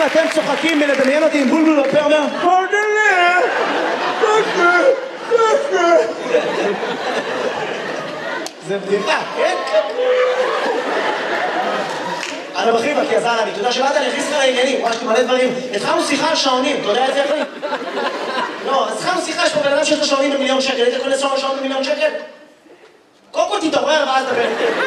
אתם צוחקים מלדמיין אותי עם בולבול בפה אומר זה בדיחה, כן? אני בכי כי עזר לי, אתה יודע שבאת להכניס לך לעניינים, ממש מלא דברים. התחלנו שיחה על שעונים, אתה יודע את זה אחרי? לא, אז התחלנו שיחה, יש פה בן אדם שיש לו שעונים ב1,000,000 שקל, היית קונה שעון ב1,000,000 שקל? קודם כל תתעורר ואז דבר.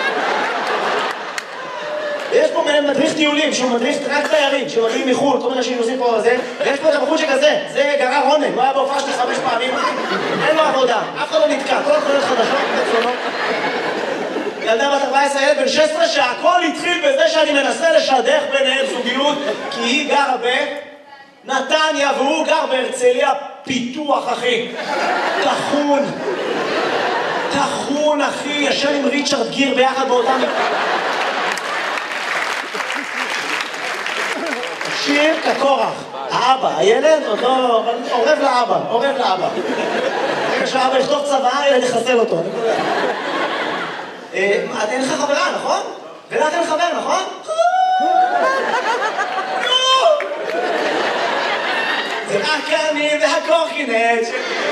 יש פה מדריך טיולים, שהוא מדריך רק תיירים, שמגיעים מחו"ל, כל מיני שנוסעים פה וזה, ויש פה את הבחור שכזה, זה גרר רונן, הוא היה בהופעה שלי 5 פעמים, אין לו עבודה, אף אחד לא נתקע, כל התחולות חדשות, מצונות. ילדה בת 14, ילד בן 16, שהכל התחיל בזה שאני מנסה לשדך ביניהם זוגיות, כי היא גרה בנתניה והוא גר בהרצליה פיתוח, אחי. תחון, אחי, ישן עם ריצ'רד גיר ביחד באותם... שיר כקורח, האבא, הילד עוד לא... עורב לאבא. רגע שהאבא יכתוב צבא, ילד יחסל אותו. אין לך חברה, נכון? ולך אין חבר, נכון? זה רק אני והקורקינט.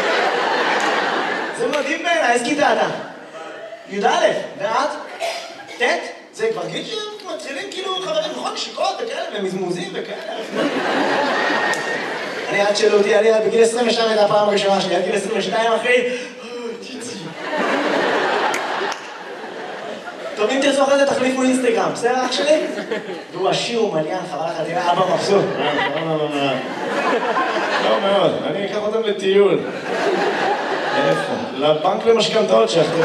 זה מדהים בעיניי, איזה כיתה אתה? י"א, ואת? ט'? זה כבר גיל שמתחילים כאילו חברים נכון, שיקות וכאלה, ומזמוזים וכאלה. אני עד שאלו אותי, אני בגיל 22 הייתה הפעם הראשונה שלי, עד גיל 22 אחי, טוב, אם תרצו אחרי זה תחליפו אינסטגרם, בסדר אח שלי? והוא עשיר, הוא מליין, חבל לך, תראה, אבא מבסוט. לא מאוד, אני אקח אותם לטיול. איפה? לבנק למשכנתאות שאחרי.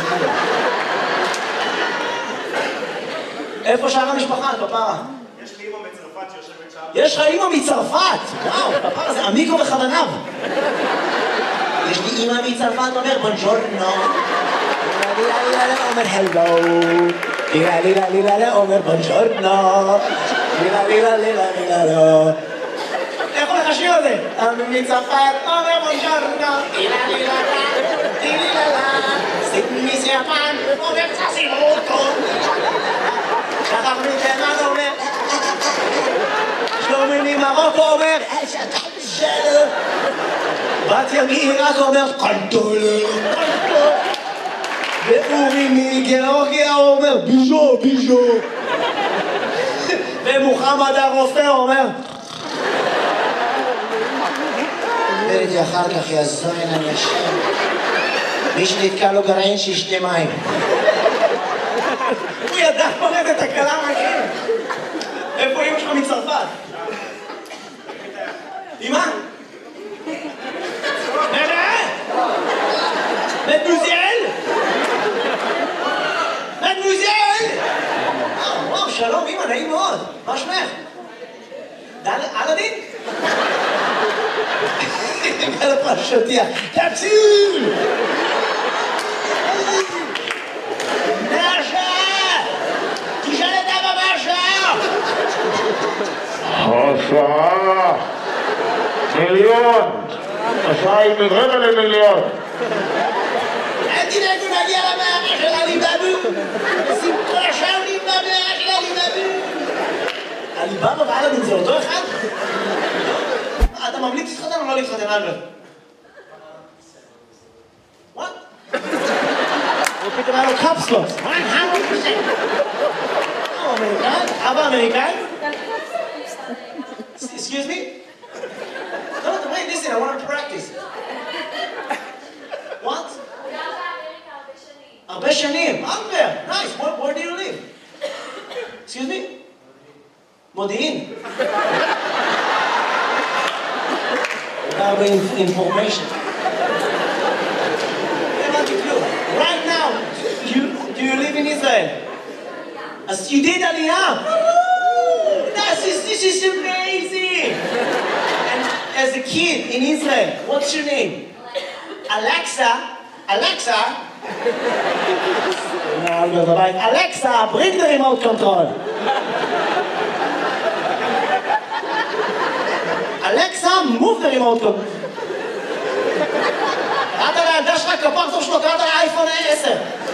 איפה שאר המשפחה, פפרה? יש לי אמא מצרפת שיושבת שם. יש לך אמא מצרפת? וואו, פפרה זה עמיקו בכוונב. יש לי אמא מצרפת, אומר בונג'ורנו. אומר הלו. לילה, אומר בונג'ורנו. לילה. איך הולך השיר הזה? מצרפת, אומר בונג'ורנו. לילה. סימיסיאפן, אומר צסימוטו. שחר מתימן אומר שלומי ממרוקו אומר בת מעיראק אומר קנטולה ואורי מגיאורגיה אומר ביז'ו ומוחמד הרופא אומר וראיתי אחר כך יזוין אני אשם מי שנתקע לו גרעין שישתה מים הוא ידע פורט את הקלה מהכיר. איפה אמא שלך מצרפת? אמא? מדמוזל! וואו, שלום אמא, נעים מאוד. מה שמך? אלאדין? גל הפרשתיה. תציל! השעה 1,000,000 השעה היא מרבע ל1,000,000 אל תדאגו נגיע למערה של עליבאבו נשים כל השעונים במערה של עליבאבו עליבאבו ואלאדין זה אותו אחד? אתה ממליץ להתחתן או לא להתחתן אלברט? וואט? הוא פתאום היה לו קפסלוס 100%. אמריקאי? אבא אמריקאי? Excuse me? No, wait, listen, I want to practice. What? הרבה שנים. Albert, nice. Where do you live? Excuse me? מודיעין. הרבה information. Right now, do you live in Israel? As you did Aliyah. This is amazing! And as a kid in Israel, what's your name? Alexa? Alexa, bring the remote control. Alexa, move the remote control. קראת לילדה שלך כפר טוב שלו, קראת לאייפון 10.